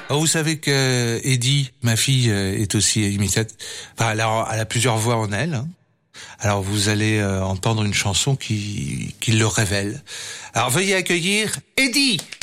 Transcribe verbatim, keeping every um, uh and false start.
Alors, vous savez que Eddie, ma fille, est aussi imitatrice. Enfin, elle a, elle a plusieurs voix en elle. Hein. Alors, vous allez euh, entendre une chanson qui, qui le révèle. Alors, veuillez accueillir Eddie.